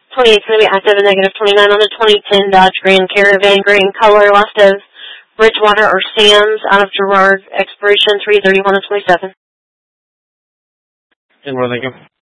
28 is going to be active and negative 29 on the 2010 Dodge Grand Caravan, gray in color, left of Bridgewater or Sam's, out of Girard, expiration 3/31 of 27. And where are they going?